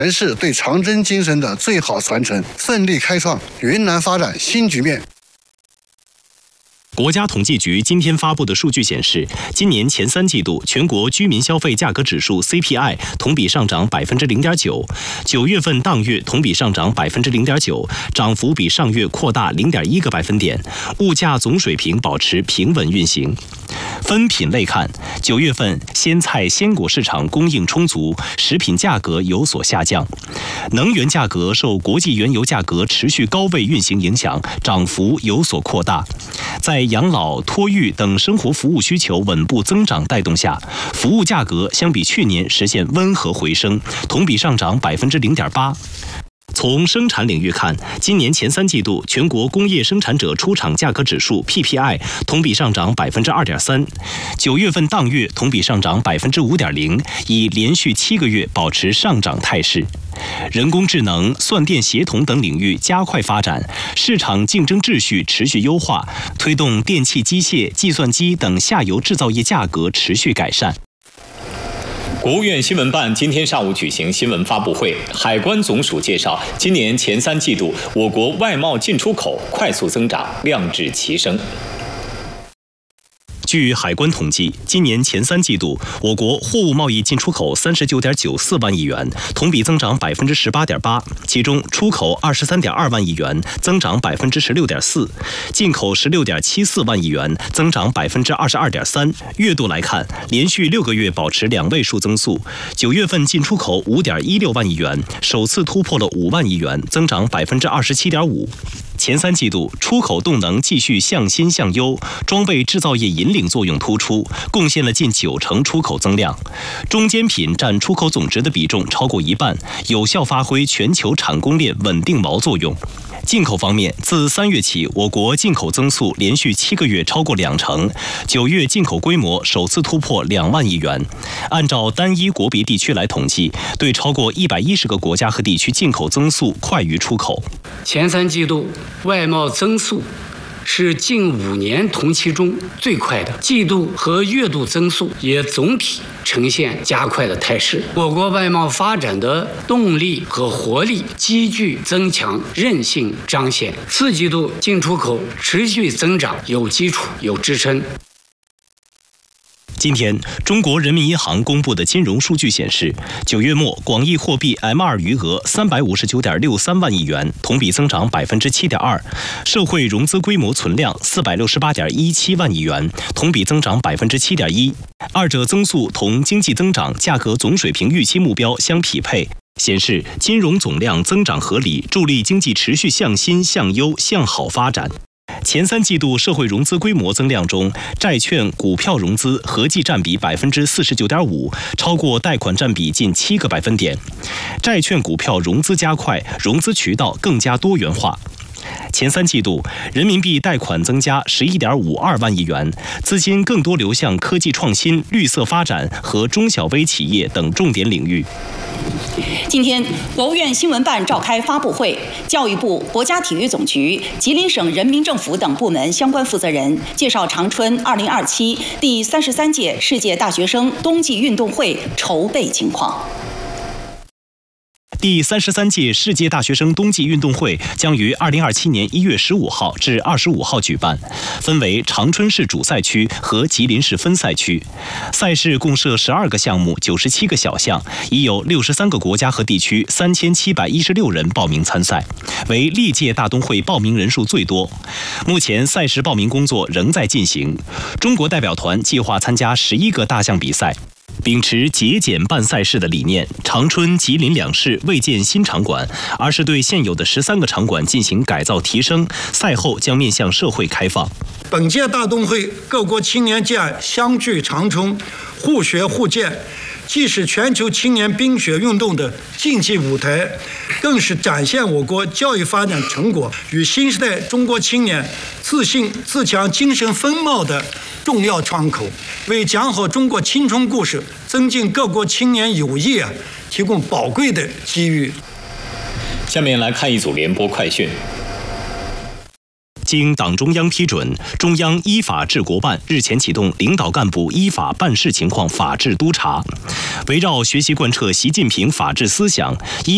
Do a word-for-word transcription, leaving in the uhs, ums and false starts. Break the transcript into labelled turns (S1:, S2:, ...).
S1: 仍是对长征精神的最好传承，奋力开创云南发展新局面。
S2: 国家统计局今天发布的数据显示，今年前三季度全国居民消费价格指数 C P I 同比上涨百分之零点九，九月份当月同比上涨百分之零点九，涨幅比上月扩大零点一个百分点，物价总水平保持平稳运行。分品类看，九月份鲜菜鲜果市场供应充足，食品价格有所下降。能源价格受国际原油价格持续高位运行影响，涨幅有所扩大。在养老、托育等生活服务需求稳步增长带动下，服务价格相比去年实现温和回升，同比上涨百分之零点八。从生产领域看，今年前三季度全国工业生产者出厂价格指数 P P I 同比上涨百分之二点三，九月份当月同比上涨百分之五点零，已连续七个月保持上涨态势。人工智能、算电协同等领域加快发展，市场竞争秩序持续优化，推动电气机械、计算机等下游制造业价格持续改善。
S3: 国务院新闻办今天上午举行新闻发布会，海关总署介绍，今年前三季度我国外贸进出口快速增长，量质齐升。
S2: 据海关统计，今年前三季度，我国货物贸易进出口三十九点九四万亿元，同比增长百分之十八点八，其中出口二十三点二万亿元，增长百分之十六点四，进口十六点七四万亿元，增长百分之二十二点三。月度来看，连续六个月保持两位数增速，九月份进出口五点一六万亿元，首次突破了五万亿元，增长百分之二十七点五。前三季度出口动能继续向新向优，装备制造业引领作用突出，贡献了近九成出口增量。中间品占出口总值的比重超过一半，有效发挥全球产供链稳定锚作用。进口方面，自三月起，我国进口增速连续七个月超过两成，九月进口规模首次突破两万亿元。按照单一国别地区来统计，对超过一百一十个国家和地区进口增速快于出口。
S4: 前三季度外贸增速是近五年同期中最快的，季度和月度增速也总体呈现加快的态势。我国外贸发展的动力和活力急剧增强，韧性彰显。四季度进出口持续增长，有基础，有支撑。
S2: 今天，中国人民银行公布的金融数据显示，九月末广义货币 M 二 余额三百五十九点六三万亿元，同比增长百分之七点二；社会融资规模存量四百六十八点一七万亿元，同比增长百分之七点一。二者增速同经济增长、价格总水平预期目标相匹配，显示金融总量增长合理，助力经济持续向新、向优、向好发展。前三季度社会融资规模增量中，债券、股票融资合计占比百分之四十九点五，超过贷款占比近七个百分点。债券、股票融资加快，融资渠道更加多元化。前三季度，人民币贷款增加十一点五二万亿元，资金更多流向科技创新、绿色发展和中小微企业等重点领域。
S5: 今天，国务院新闻办召开发布会，教育部、国家体育总局、吉林省人民政府等部门相关负责人介绍长春二零二七第三十三届世界大学生冬季运动会筹备情况。
S2: 第三十三届世界大学生冬季运动会将于二零二七年一月十五号至二十五号举办，分为长春市主赛区和吉林市分赛区。赛事共设十二个项目，九十七个小项，已有六十三个国家和地区三千七百一十六人报名参赛，为历届大冬会报名人数最多。目前赛事报名工作仍在进行，中国代表团计划参加十一个大项比赛。秉持节俭办赛事的理念，长春、吉林两市未建新场馆，而是对现有的十三个场馆进行改造提升。赛后将面向社会开放。
S6: 本届大冬会，各国青年舰相聚长春，互学互鉴，既是全球青年冰雪运动的竞技舞台，更是展现我国教育发展成果与新时代中国青年自信自强精神风貌的重要窗口，为讲好中国青春故事、增进各国青年友谊啊，提供宝贵的机遇。
S3: 下面来看一组联播快讯。
S2: 经党中央批准，中央依法治国办日前启动领导干部依法办事情况法治督查，围绕学习贯彻习近平法治思想，依